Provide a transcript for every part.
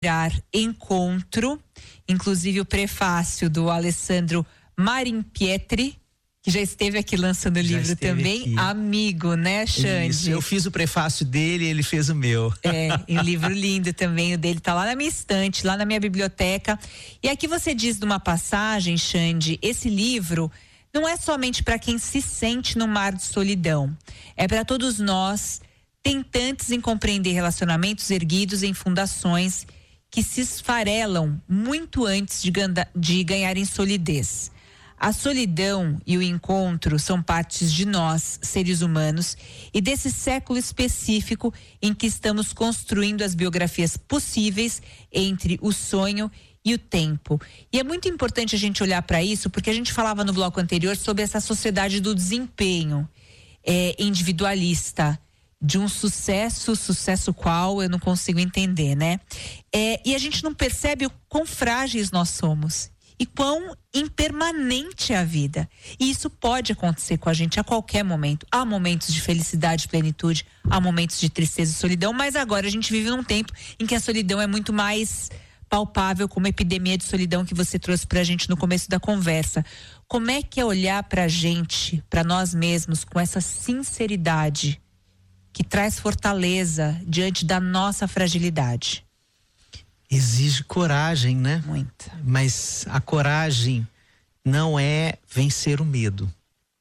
Encontro, inclusive o prefácio do Alessandro Marimpietri, que já esteve aqui lançando o livro também, aqui. Amigo, né, Xande? Isso, eu fiz o prefácio dele, ele fez o meu. Um livro lindo também, o dele tá lá na minha estante, lá na minha biblioteca. E aqui você diz numa passagem, Xande, esse livro não é somente para quem se sente no mar de solidão, é para todos nós, tentantes em compreender relacionamentos erguidos em fundações que se esfarelam muito antes de ganharem solidez. A solidão e o encontro são partes de nós, seres humanos, e desse século específico em que estamos construindo as biografias possíveis entre o sonho e o tempo. E é muito importante a gente olhar para isso, porque a gente falava no bloco anterior sobre essa sociedade do desempenho individualista, de um sucesso qual eu não consigo entender, né? E a gente não percebe o quão frágeis nós somos e quão impermanente é a vida. E isso pode acontecer com a gente a qualquer momento. Há momentos de felicidade e plenitude, há momentos de tristeza e solidão, mas agora a gente vive num tempo em que a solidão é muito mais palpável, como a epidemia de solidão que você trouxe pra gente no começo da conversa. Como é que é olhar pra gente, pra nós mesmos, com essa sinceridade que traz fortaleza diante da nossa fragilidade? Exige coragem, né? Muita. Mas a coragem não é vencer o medo.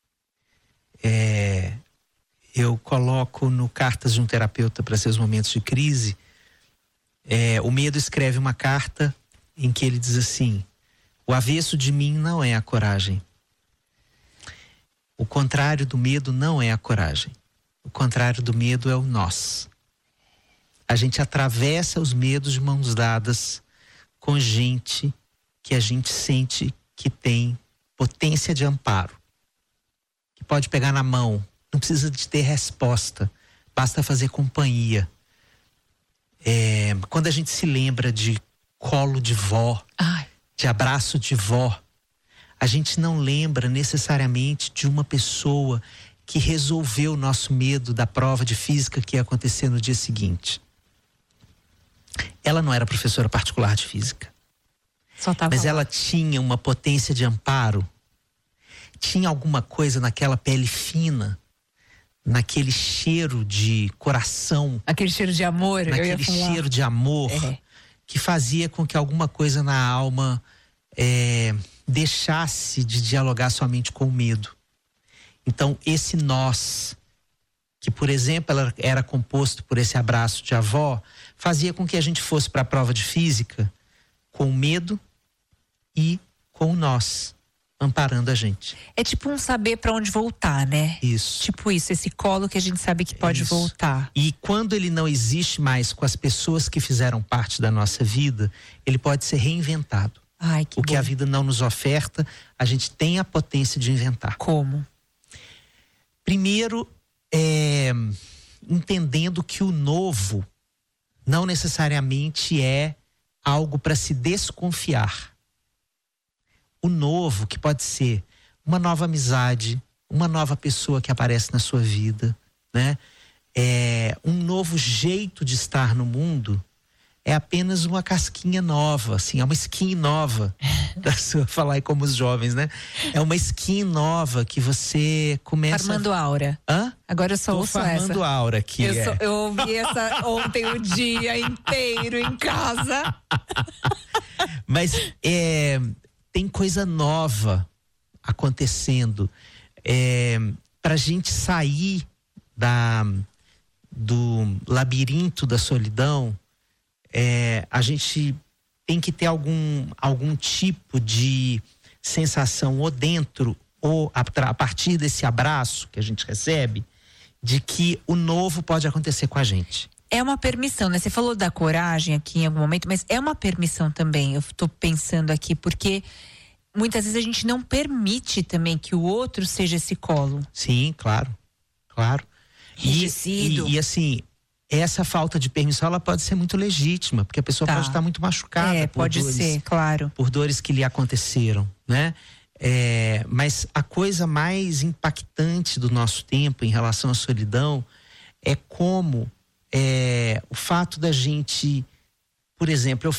Eu coloco no Cartas de um Terapeuta para Seus Momentos de Crise, o medo escreve uma carta em que ele diz assim: o avesso de mim não é a coragem. O contrário do medo não é a coragem. O contrário do medo é o nós. A gente atravessa os medos de mãos dadas com gente que a gente sente que tem potência de amparo, que pode pegar na mão, não precisa de ter resposta, basta fazer companhia. Quando a gente se lembra de colo de vó, de abraço de vó, a gente não lembra necessariamente de uma pessoa que resolveu o nosso medo da prova de física que ia acontecer no dia seguinte. Ela não era professora particular de física, mas ela tinha uma potência de amparo, tinha alguma coisa naquela pele fina, naquele cheiro de coração, aquele cheiro de amor, naquele cheiro de amor, que fazia com que alguma coisa na alma deixasse de dialogar somente com o medo. Então, esse nós, que por exemplo era composto por esse abraço de avó, fazia com que a gente fosse para a prova de física com o medo e com o nós, amparando a gente. É tipo um saber para onde voltar, né? Isso. Tipo isso, esse colo que a gente sabe que pode voltar. E quando ele não existe mais com as pessoas que fizeram parte da nossa vida, ele pode ser reinventado. O que a vida não nos oferta, a gente tem a potência de inventar. Como? Primeiro, entendendo que o novo não necessariamente é algo para se desconfiar. O novo, que pode ser uma nova amizade, uma nova pessoa que aparece na sua vida, né? Um novo jeito de estar no mundo, é apenas uma casquinha nova, assim, é uma skin nova. Falar aí como os jovens, né? É uma skin nova que você começa... Farmando aura. Hã? Agora eu só ouço essa. Farmando aura aqui. Eu ouvi essa ontem o dia inteiro em casa. Mas tem coisa nova acontecendo. Pra gente sair do labirinto da solidão, a gente tem que ter algum tipo de sensação ou dentro ou a partir desse abraço que a gente recebe, de que o novo pode acontecer com a gente. É uma permissão, né? Você falou da coragem aqui em algum momento, mas é uma permissão também. Eu tô pensando aqui, porque muitas vezes a gente não permite também que o outro seja esse colo. Sim, claro. E assim, essa falta de permissão, ela pode ser muito legítima, porque a pessoa pode estar muito machucada. Pode ser, claro. Por dores que lhe aconteceram, né? Mas a coisa mais impactante do nosso tempo em relação à solidão é como o fato da gente Por exemplo, eu